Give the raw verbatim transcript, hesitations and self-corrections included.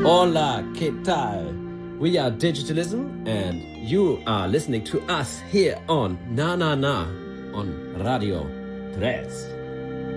Hola, ¿qué tal? We are Digitalism, and you are listening to us here on Na Na Na on Radio tres.